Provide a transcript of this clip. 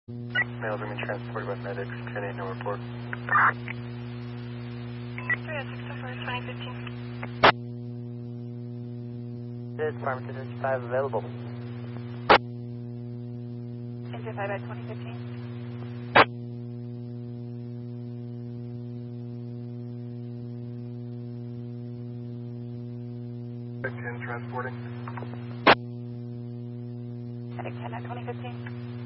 Males are being transported by medics. 10-8, no report. 306-2015. This is Department 255 available. NJ5 at 2015. Medic 10 transporting. Medic 10 at 2015.